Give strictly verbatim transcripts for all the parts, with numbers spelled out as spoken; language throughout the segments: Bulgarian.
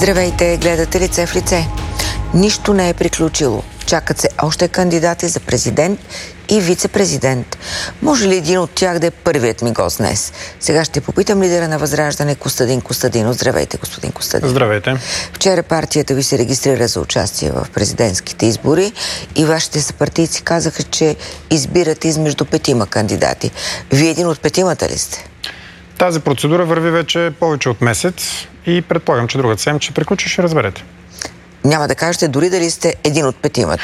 Здравейте, гледате Лице в лице. Нищо не е приключило. Чакат се още кандидати за президент и вице-президент. Може ли един от тях да е първият ми гост днес? Сега ще попитам лидера на Възраждане Костадин Костадинов. Здравейте, господин Костадинов. Здравейте. Вчера партията ви се регистрира за участие в президентските избори и вашите съпартийци казаха, че избират измежду петима кандидати. Вие един от петимата ли сте? Тази процедура върви вече повече от месец и предполагам, че другата седмица ще приключи, ще разберете. Няма да кажете дори дали сте един от петимата.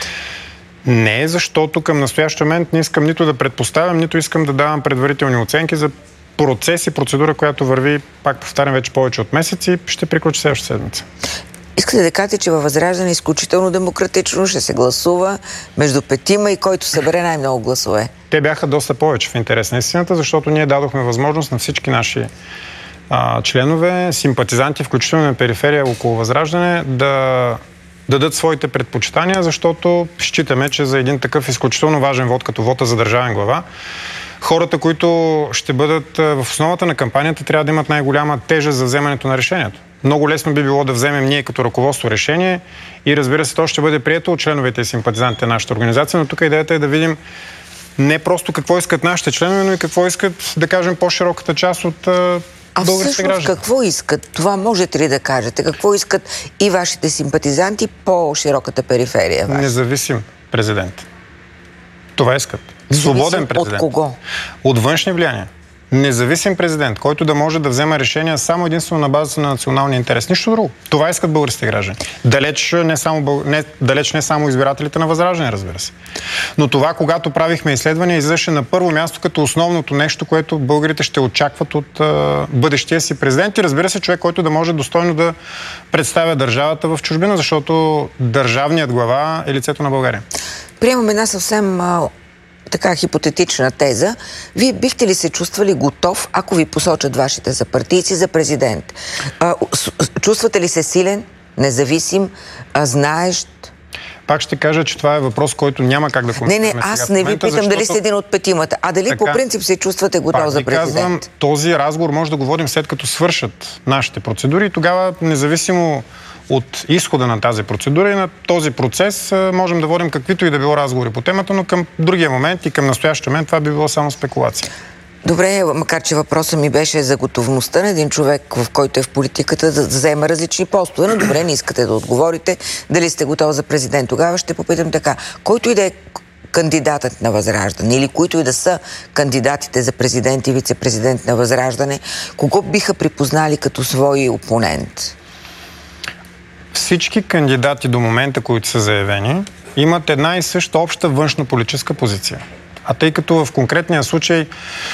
Не, защото към настоящия момент не искам нито да предпоставям, нито искам да давам предварителни оценки за процес и процедура, която върви, пак повтарям, вече повече от месец и ще приключи следващата седмица. Искате да кажете, че във Възраждане е изключително демократично, ще се гласува между петима и който събере най-много гласове? Те бяха доста повече в интерес на истината, защото ние дадохме възможност на всички наши а, членове, симпатизанти, включително на периферия около Възраждане, да дадат своите предпочитания, защото считаме, че за един такъв изключително важен вод, като вота за държавен глава, хората, които ще бъдат в основата на кампанията, трябва да имат най-голяма тежест за вземането на решението. Много лесно би било да вземем ние като ръководство решение и разбира се, то ще бъде прието от членовете и симпатизантите на нашата организация, но тук идеята е да видим не просто какво искат нашите членове, но и какво искат, да кажем, по-широката част от А всъщност какво искат? Това можете ли да кажете? Какво искат и вашите симпатизанти по-широката периферия? Ваша? Независим президент. Това искат. Свободен президент. От кого? От външни влияния. Независим президент, който да може да взема решения само единствено на базата на националния интерес. Нищо друго. Това искат българските граждани. Далеч не само, не, далеч не само избирателите на Възраждане, разбира се. Но това, когато правихме изследвания, излъше на първо място като основното нещо, което българите ще очакват от а, бъдещия си президент и разбира се, човек, който да може достойно да представя държавата в чужбина, защото държавният глава е лицето на България. Приемам една съвсем а, така хипотетична теза. Вие бихте ли се чувствали готов, ако ви посочат вашите съпартийци за президент? А, чувствате ли се силен, независим, а, знаещ? Пак ще кажа, че това е въпрос, който няма как да коментираме. Не, не, аз не ви питам защото... дали сте един от петимата, а дали така, по принцип се чувствате готов за президент? Казвам, този разговор може да го водим след като свършат нашите процедури и тогава, независимо от изхода на тази процедура и на този процес, можем да водим каквито и да било разговори по темата, но към другия момент и към настоящия момент това би било само спекулация. Добре, макар че въпросът ми беше за готовността на един човек, в който е в политиката, да взема различни постове, но добре, не искате да отговорите дали сте готов за президент. Тогава ще попитам така, който и да е кандидатът на Възраждане или които и да са кандидатите за президент и вице-президент на Възраждане, кого биха припознали като свой опонент? Всички кандидати до момента, които са заявени, имат една и съща обща външно-политическа позиция. А тъй като в конкретния случай...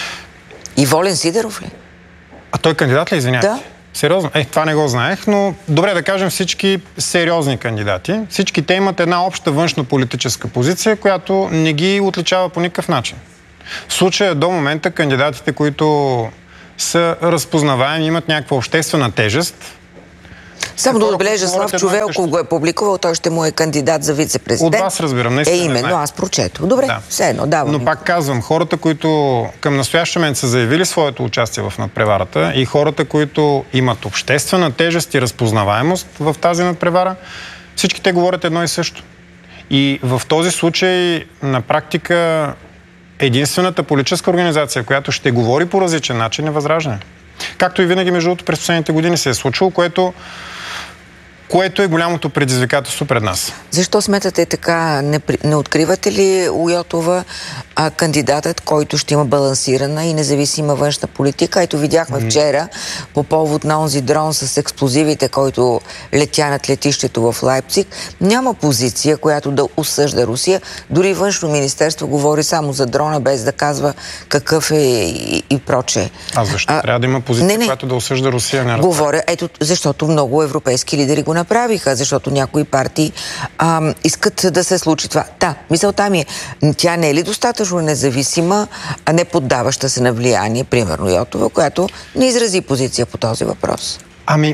И Волен Сидеров ли? А той кандидат ли, извинявайте? Да. Сериозно? Е, това не го знаех, но добре да кажем всички сериозни кандидати. Всички те имат една обща външно-политическа позиция, която не ги отличава по никакъв начин. В случая до момента кандидатите, които са разпознаваеми, имат някаква обществена тежест. Само да отбележа, Слав Човелков го е публикувал, той ще му е кандидат за вице-президент. От вас разбирам, наистина. Е, именно, аз прочетох. Добре, да. Все едно, давам. Но пак казвам, хората, които към настоящия момент са заявили своето участие в надпреварата и хората, които имат обществена тежест и разпознаваемост в тази надпревара, всички те говорят едно и също. И в този случай, на практика, единствената политическа организация, която ще говори по различен начин, е Възраждане. Както и винаги, между другото, през последните години се е случило, което което е голямото предизвикателство пред нас. Защо сметате така? Не, не откривате ли у Йотова а, кандидатът, който ще има балансирана и независима външна политика? Ето видяхме mm. вчера по повод на онзи дрон с експлозивите, който летя над летището в Лайпциг. Няма позиция, която да осъжда Русия. Дори външно министерство говори само за дрона, без да казва какъв е и, и прочее. А защо а, трябва да има позиция, не, не. която да осъжда Русия? Не говоря, ето, защото много европейски лидери го направиха, защото някои партии а, искат да се случи това. Да, мисълта ми е, тя не е ли достатъчно независима, а не поддаваща се на влияние, примерно Йотова, която не изрази позиция по този въпрос? Ами,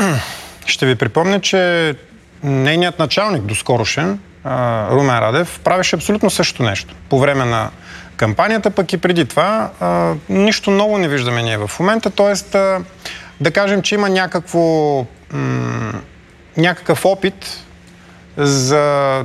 ще ви припомня, че нейният началник доскорошен, Румен Радев, правеше абсолютно същото нещо. По време на кампанията, пък и преди това, а, нищо ново не виждаме ние в момента, т.е. да кажем, че има някакво м- някакъв опит за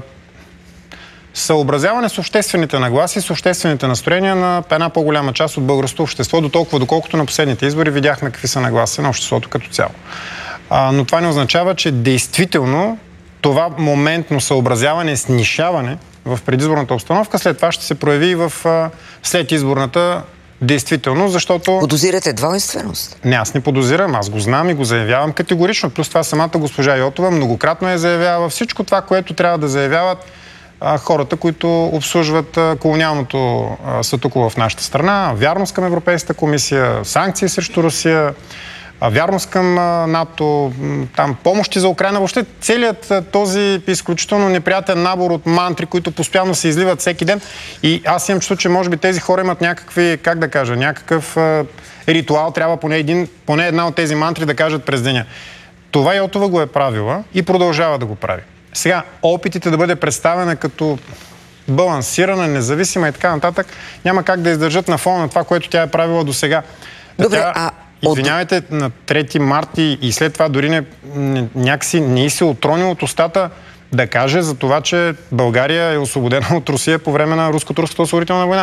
съобразяване с обществените нагласи, с обществените настроения на една по-голяма част от българското общество, до толкова доколкото на последните избори видяхме какви са нагласи на обществото като цяло. А, но това не означава, че действително това моментно съобразяване, снишаване в предизборната обстановка след това ще се прояви и в а, след изборната действително, защото... Подозирате двойственост? Не, аз не подозирам, аз го знам и го заявявам категорично. Плюс това самата госпожа Йотова многократно е заявява всичко това, което трябва да заявяват а, хората, които обслужват а, колониалното а, статукво в нашата страна. Вярност към Европейската комисия, санкции срещу Русия, а, вярност към а, НАТО, там помощи за Украйна. Въобще целият а, този изключително неприятен набор от мантри, които постоянно се изливат всеки ден. И аз имам чувство, че може би тези хора имат някакви, как да кажа, някакъв а, ритуал. Трябва поне, един, поне една от тези мантри да кажат през деня. Това Йотова го е правила и продължава да го прави. Сега, опитите да бъде представена като балансирана, независима и така нататък, няма как да издържат на фона на това, което тя е правила до сега. Добре, тя, а... Извинявайте, на трети марта и, и след това дори не, не, някакси не и се отронил от устата да каже за това, че България е освободена от Русия по време на руско-турската освободителна война.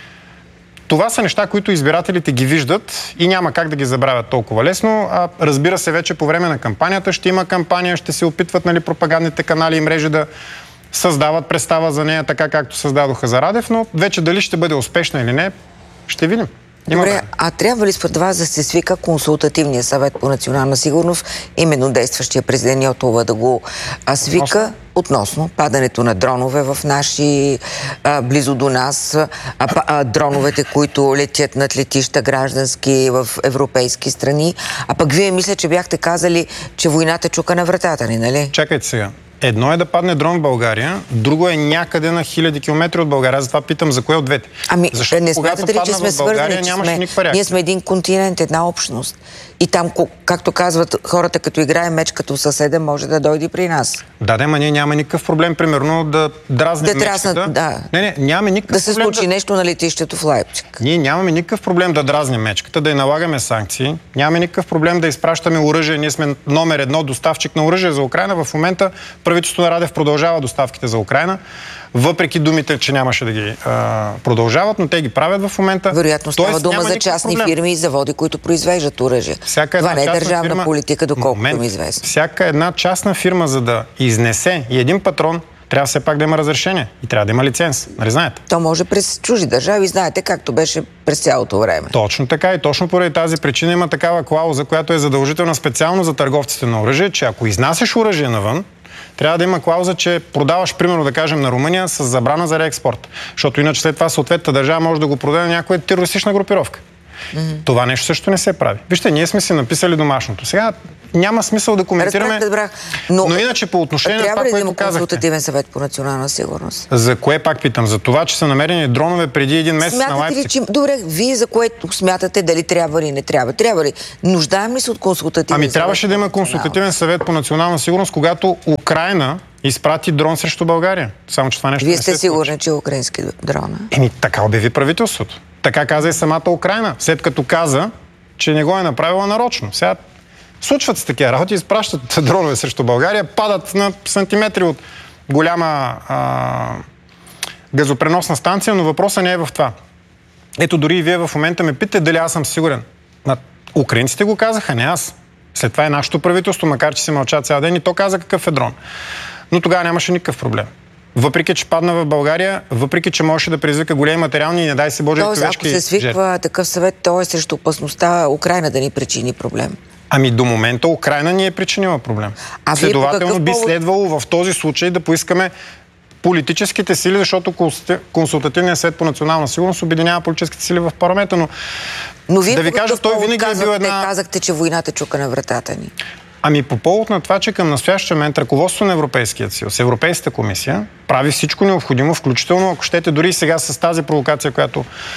Това са неща, които избирателите ги виждат и няма как да ги забравят толкова лесно. А, разбира се, вече по време на кампанията ще има кампания, ще се опитват, нали, пропагандните канали и мрежи да създават представа за нея, така както създадоха за Радев, но вече дали ще бъде успешна или не, ще видим. Добре, Има... а трябва ли според вас да се свика консултативния съвет по национална сигурност, именно действащия президент Йотова да го а, свика относно, относно падането на дронове в наши, а, близо до нас, а, а, дроновете, които летят над летища граждански в европейски страни. А пък вие мисля, че бяхте казали, че войната чука на вратата ни, нали? Чакайте сега. Едно е да падне дрон в България, друго е някъде на хиляди километри от България. Затова питам за кое от двете. Ами, защото не когато смятате ли, че сме свързани, че сме, ние сме един континент, една общност. И там, както казват хората, като играе меч като съседа, може да дойде при нас. Да, да, ма ние няма никакъв проблем, примерно, да дразнем да мечката. Да. Не, не, нямаме никакъв да се проблем случи да... нещо на летището в Лайпциг. Ние нямаме никакъв проблем да дразнем мечката, да й налагаме санкции. Нямаме никакъв проблем да изпращаме оръжие. Ние сме номер едно доставчик на оръжие за Украйна. В момента правителството на Радев продължава доставките за Украйна. Въпреки думите, че нямаше да ги а, продължават, но те ги правят в момента. Вероятно става Тоест, дума за частни проблем. фирми и заводи, които произвеждат оръжие. Това не е държавна фирма, политика, доколкото ми известно. Всяка една частна фирма, за да изнесе и един патрон, трябва все пак да има разрешение и трябва да има лиценз. Нали знаете? То може през чужди държави, знаете, както беше през цялото време. Точно така и точно поради тази причина има такава клауза, която е задължителна специално за търговците на оръжие, че ако изнасяш оръжие навън, трябва да има клауза, че продаваш, примерно, да кажем, на Румъния с забрана за реекспорт. Защото иначе след това съответната държава може да го продаде на някоя терористична групировка. Mm-hmm. Това нещо също не се прави. Вижте, ние сме си написали домашното. Сега няма смисъл да коментираме. Разбрах, но, но иначе по отношение на това, което казахте. Трябва ли да има консултативен съвет по национална сигурност? За кое пак питам? За това, че са намерени дронове преди един месец смятате на Лайпциг? Ли, че... Добре, вие за което смятате дали трябва или не трябва? Трябва ли? Нуждаем ли се от консултативен ами, съвет? Ами трябваше да има консултативен съвет по национална сигурност, когато Украйна изпрати дрон срещу България. Само, че това нещо Вие не сте се сигурни, случи. че е украински дрон? Еми, така обяви правителството. Така каза и самата Украйна, след като каза, че не го е направила нарочно. Сега случват се такива работи, изпращат дронове срещу България, падат на сантиметри от голяма а, газопреносна станция, но въпросът не е в това. Ето дори и вие в момента ме питате дали аз съм сигурен. На украинците го казаха, не аз. След това е нашето правителство, макар че се мълча цял ден и то каза какъв е дрон. Но тогава нямаше никакъв проблем. Въпреки, че падна в България, въпреки, че можеше да предизвика големи материални и не дай се Боже човешки жертви. Ако се свиква жертв. такъв съвет, то е срещу опасността Украйна да ни причини проблем. Ами до момента Украйна ни е причинила проблем. А следователно би повод... следвало в този случай да поискаме политическите сили, защото консултативният съвет по национална сигурност обединява политическите сили в парламента, но, но вие да ви кажа, той винаги е бил една... казахте, че войната чука на вратата ни. Ами по повод на това, че към настоящия момент ръководството на Европейския съюз, Европейската комисия, прави всичко необходимо, включително, ако щете, дори и сега с тази провокация, която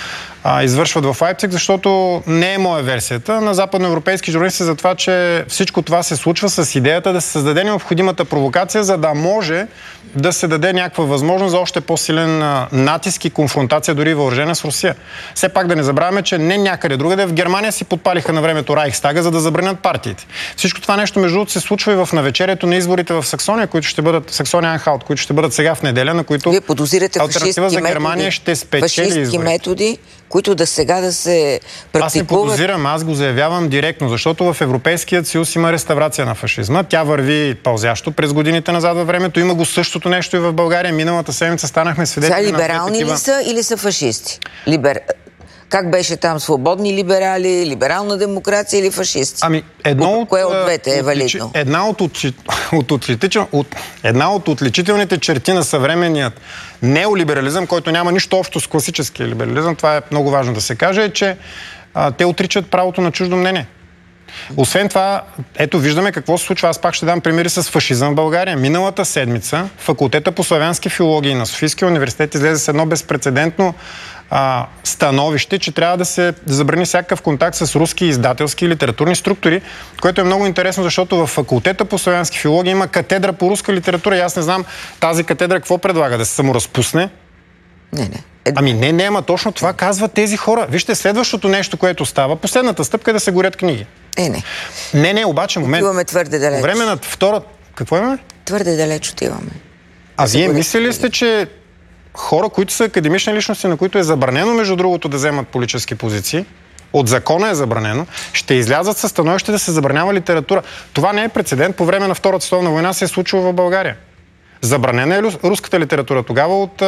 а, извършват в Лайпциг, защото не е моя версията на западноевропейски журналисти за това, че всичко това се случва с идеята да се създаде необходимата провокация, за да може да се даде някаква възможност за още по-силен а, натиск и конфронтация, дори въоръжена с Русия. Все пак да не забравяме, че не някъде другаде, в Германия си подпалиха на времето Райхстага, за да забранят партиите. Всичко това нещо, между другото, се случва и в навечерието на изборите в Саксония, които ще бъдат, Саксония Анхалт, които ще бъдат сега в неделя, на които Вие подозирате алтернатива за Германия методи, ще спечели фашистки избори. методи, които да сега да се практикуват. Аз не подозирам, аз го заявявам директно, защото в Европейският съюз има реставрация на фашизма. Тя върви пълзящо през годините назад във времето. Има го същото нещо и в България. Миналата седмица станахме свидетели Сега на либерални такива... ли са или са фашисти? Либер... Как беше там? Свободни либерали, либерална демокрация или фашисти? Ами, едно от, кое от двете е валидно? Една от, от, от, отличител, от, една от отличителните черти на съвременният неолиберализъм, който няма нищо общо с класическия либерализъм, това е много важно да се каже, е, че а, те отричат правото на чуждо мнение. Освен това, ето виждаме какво се случва. Аз пак ще дам примери с фашизъм в България. Миналата седмица факултета по славянски филологии на Софийския университет излезе с едно безпрецедентно а, становище, че трябва да се забрани всякакъв контакт с руски издателски и литературни структури, което е много интересно, защото в факултета по славянски филологии има катедра по руска литература и аз не знам тази катедра какво предлага, да се саморазпусне. Не, не. Е... Ами не, не, ама точно това казват тези хора. Вижте, следващото нещо, което става, последната стъпка е да се горят книги. Е, не. Не, не, обаче момент. Отиваме твърде далеч. По време на втора... Какво имаме? Твърде далеч отиваме. А да вие мислили сте, че хора, които са академични личности, на които е забранено, между другото, да вземат политически позиции, от закона е забранено, ще излязат със становище да се забранява литература. Това не е прецедент. По време на Втората световна война се е случило в България. Забранена е руската литература тогава от...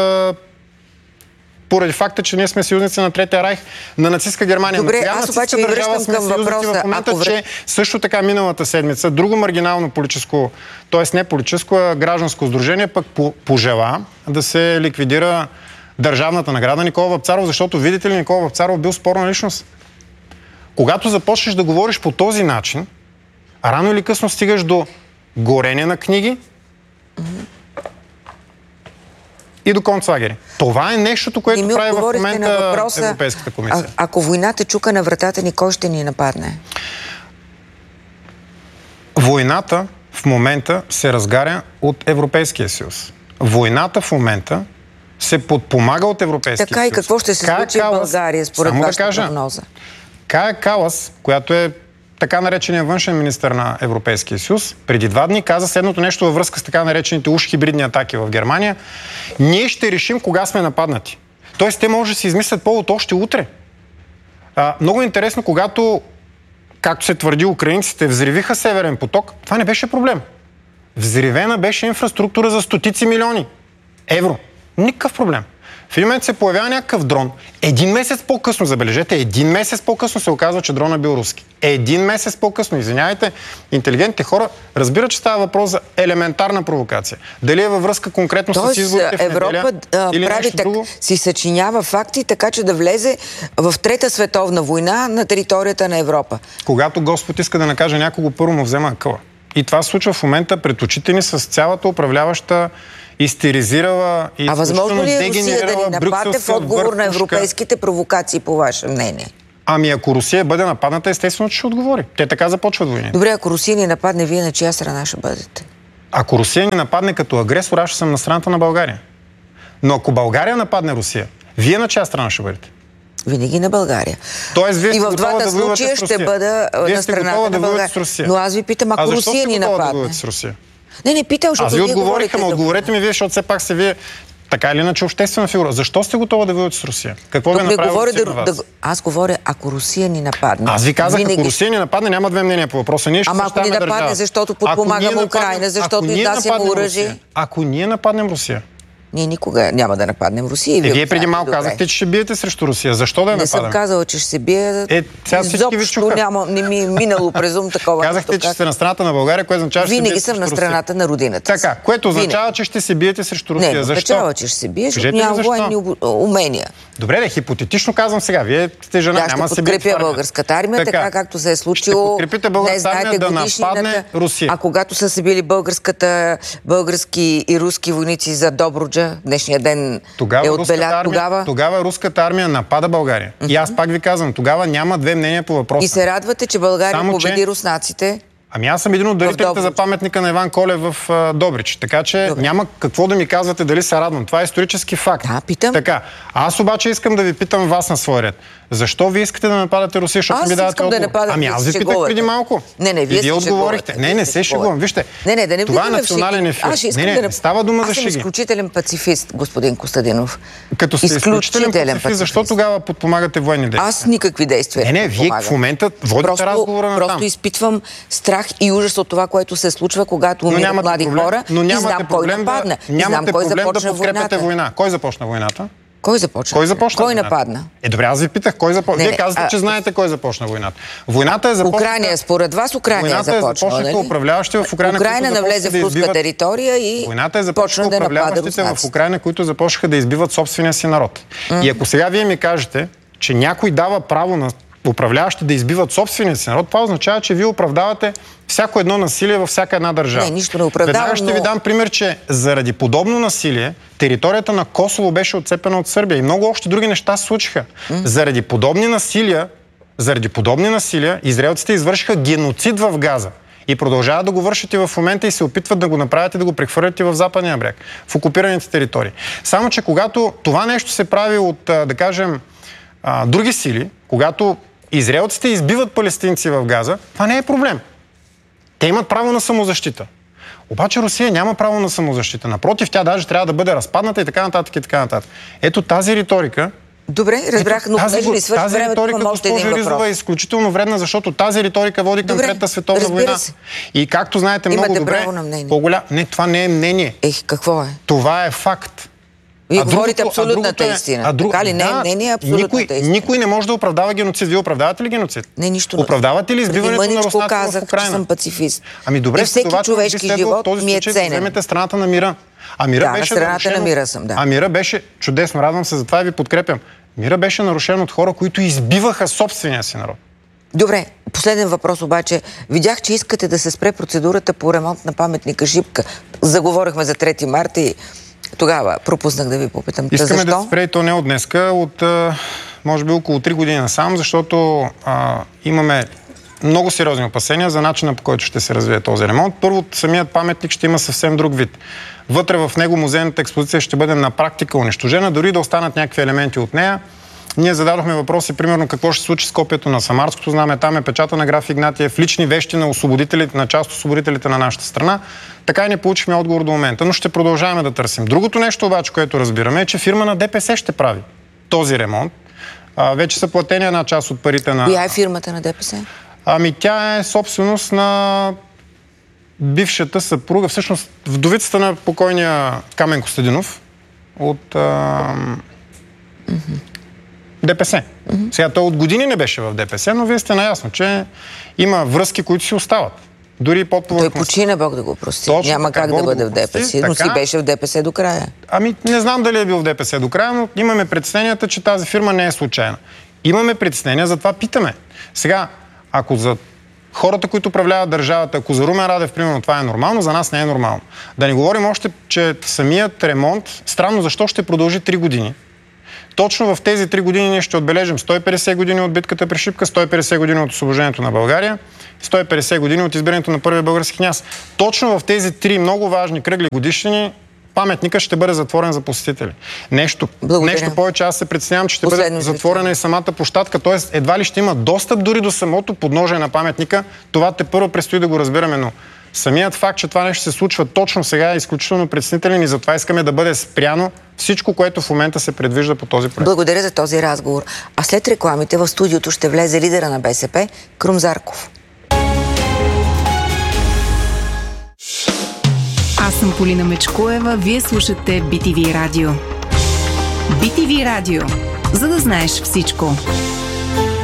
поради факта, че ние сме съюзници на Третия райх на нацистска Германия. Добре, но аз обаче ви връщам към въпроса. В момента, Ако... че също така миналата седмица друго маргинално политическо, т.е. не политическо, а гражданско сдружение пък пожела да се ликвидира държавната награда Никола Вапцаров, защото, видите ли, Никола Вапцаров бил спорна личност. Когато започнеш да говориш по този начин, рано или късно стигаш до горене на книги, и до концлагери. Това е нещото, което прави в момента въпроса, Европейската комисия. А, ако войната чука на вратата ни, кой ще ни нападне? Войната в момента се разгаря от Европейския съюз. Войната в момента се подпомага от Европейския така съюз. Така и какво ще се Кая случи Калас, в България, според вашата да прогноза? Кая Калас, която е така наречения външен министър на Европейския съюз, преди два дни каза следното нещо във връзка с така наречените уж хибридни атаки в Германия. Ние ще решим кога сме нападнати. Тоест, те може да си измислят повод още утре. А, много интересно, когато, както се твърди, украинците взривиха Северен поток, това не беше проблем. Взривена беше инфраструктура за стотици милиони евро. Никакъв проблем. В един момент се появява някакъв дрон. Един месец по-късно, забележете, един месец по-късно се оказва, че дрона бил руски. Един месец по-късно, извинявайте, интелигентните хора разбират, че става въпрос за елементарна провокация. Дали е във връзка конкретно Тоест, с изборите в неделя, Европа а, или прави нещо так, друго? си съчинява факти, така че да влезе в Трета световна война на територията на Европа. Когато Господ иска да накаже някого, първо му взема акъла. И това се случва в момента пред очите ни с цялата управляваща истеризирала и а възможно ли е Русия да ни нападне в отговор на европейските провокации, по ваше мнение? Ами ако Русия бъде нападната, естествено, че ще отговори. Те така започват войни. Добре, ако Русия ни нападне, вие на чия страна ще бъдете? Ако Русия ни нападне като агресор, аз ще съм на страната на България. Но ако България нападне Русия, вие на чия страна ще бъдете? Винаги на България. Тоест, вие и в двата да случая ще бъда вие на страната да на България. Но аз ви питам, ако Русия ни нападне. Да с Русия? Не, не питам, защото аз ви отговорих, ама отговорете ми вие, защото все пак сте вие така или иначе обществена фигура. Защо сте готова да воювате с Русия? Какво ви направи Русия да, на вас? Да, аз говоря, ако Русия ни нападне. Аз ви казах, винаги... ако Русия ни нападне, няма две мнения по въпроса. Ние ще Ама ако ни нападне, държава. защото подпомагаме Украйна, защото изнасяме оръжие. Ако ние нападнем Русия, ние никога няма да нападнем Русия. И вие, вие преди малко казахте, че ще биете срещу Русия. Защо да я не нападем? Не съм казала, че ще се бие. Е, сега всички ви чуха. Няма, не ми е минало през ум такова. Казахте, че сте на страната на България, което означава, че винаги съм на страната на родината. Така, което означава, винаги. Че ще се биете срещу Русия. Не, защо? означава, че ще се бие, защото няма военни умения. Добре, да, хипотетично казвам сега. Вие сте жена, да, няма да се биете. Ще подкрепя българската армия, така, така както се е случило. Ще подкрепите българската армия да нападне Русия. А когато са се били българската, български и руски войници за Добруджа Фалуджа, днешния ден тогава е отбелязан. Тогава... тогава руската армия напада България. Uh-huh. И аз пак ви казвам, тогава няма две мнения по въпроса. И се радвате, че България Само, победи че... руснаците. Ами аз съм един от дарителите за паметника на Иван Колев в uh, Добрич. Така че Добре. няма какво да ми казвате дали се радвам. Това е исторически факт. Да, питам. Така, аз обаче искам да ви питам вас на свой ред. Защо вие искате да нападате Русия, защото ми давате отговор? Да нападам, ами аз ви питах преди малко. Не, не, вие, и вие отговорихте. Не, не се шегувам. Вижте, не, не, да не това е национален ефир. Аз не, не, да... не става дума аз за шеги. Аз съм изключителен пацифист, господин Костадинов. Като сте изключителен пацифист, пацифист, защо тогава подпомагате военни действия? Аз никакви действия не, не, вие в момента водите просто, разговора на Просто там. изпитвам страх и ужас от това, което се случва, когато умират млади проблем, хора но и знам кой нападна. Да, и знам кой започна да войната. война. Кой започна войната? Кой започна? Кой започна? Кой нападна? Е, добре, аз ви питах, кой започна. Вие казвате, а... че знаете кой започна войната. Войната е започната... Украина, според вас Украина е започнала, Войната е започната нали? управляващи в Украина, Украина навлезе да в руска избиват... територия и Войната е почна да напада руснаците в Украина, които започнаха да избиват собствения си народ. Mm. И ако сега вие ми кажете, че някой дава право на управляващи да избиват собствения си народ, това означава, че вие оправдавате всяко едно насилие във всяка една държава. Не, нищо не оправдавам, Веднага ще но... ви дам пример, че заради подобно насилие територията на Косово беше отцепена от Сърбия и много още други неща се случиха. Mm. Заради подобни насилия, заради подобни насилия, израелците извършиха геноцид в Газа. И продължават да го вършат и в момента и се опитват да го направят и да го прехвърлят и в Западния бряг, в окупираните територии. Само че когато това нещо се прави от, да кажем, други сили, когато израелците избиват палестинци в Газа, това не е проблем. Те имат право на самозащита. Обаче Русия няма право на самозащита. Напротив, тя даже трябва да бъде разпадната и така нататък и така нататък. Ето тази риторика. Добре, разбрах, но тази, понеже ни свърши тази времето, риторика, госпожо Ризова, е изключително вредна, защото тази риторика води към Третата световна война. Се. И както знаете много Имате добре, право на мнение. По-голям... Не, това не е мнение. Ех, какво е? Това е факт. Вие а говорите другото, абсолютната а истина. А друг... Така ли? Не, да, не, не е абсолютната никой, истина. Никой не може да оправдава геноцид. Вие оправдавате ли геноцид? Не, нищо. Оправдавате ли избиването на руснаците казах, в Украина? Че съм пацифист. Ами добре, и всеки човешки живот този ми е случай ценен. Да вземете страната на мира. А мира да, беше на страната нарушено... на мира съм, да. А мира беше чудесно, радвам се, затова и ви подкрепям. Мира беше нарушен от хора, които избиваха собствения си народ. Добре, последен въпрос обаче. Видях, че искате да се спре процедурата по ремонт на паметника Шипка. Заговорихме за трети марта и тогава пропуснах да ви попитам. Искаме защо? да се спре и то не от днеска, от може би около три години насам, защото а, имаме много сериозни опасения за начина, по който ще се развие този ремонт. Първо, самият паметник ще има съвсем друг вид. Вътре в него музейната експозиция ще бъде на практика унищожена, дори да останат някакви елементи от нея. Ние зададохме въпроси, примерно, какво ще се случи с копието на Самарското знаме. Там е печата на граф Игнатиев, лични вещи на освободителите, на част от освободителите на нашата страна. Така и не получихме отговор до момента, но ще продължаваме да търсим. Другото нещо обаче, което разбираме, е, че фирма на ДПС ще прави този ремонт. А, вече са платени една част от парите на... Коя е фирмата на ДПС? Ами тя е собственост на бившата съпруга, всъщност вдовицата на покойния Камен Костадинов от а... mm-hmm. ДПС. Mm-hmm. Сега той от години не беше в ДПС, но вие сте наясно, че има връзки, които си остават. Дори под повърхността. Той почина, Бог да го прости. Точно Няма така, как Бог да бъде да в ДПС, но така... си беше в ДПС до края. Ами не знам дали е бил в ДПС до края, но имаме притесненията, че тази фирма не е случайна. Имаме притеснения, затова питаме. Сега, ако за хората, които управляват държавата, ако за Румен Радев, примерно, това е нормално, за нас не е нормално. Да не говорим още, че самият ремонт, странно защо ще продължи три години. Точно в тези три години ние ще отбележим сто и петдесет години от битката при Шипка, сто и петдесет години от освобождението на България, сто и петдесет години от избирането на първия български княз. Точно в тези три много важни кръгли годишнини паметника ще бъде затворен за посетители. Нещо, нещо повече, аз се притеснявам, че ще Последно бъде затворена и самата площадка, т.е. едва ли ще има достъп дори до самото подножие на паметника. Това те първо предстои да го разбираме, но самият факт, че това нещо се случва точно сега е изключително притеснителен и затова искаме да бъде спряно всичко, което в момента се предвижда по този проект. Благодаря за този разговор. А след рекламите в студиото ще влезе лидера на БСП Крум Зарков. Аз съм Полина Мечкоева, вие слушате Би Ти Ви Радио. Би Ти Ви Радио, за да знаеш всичко.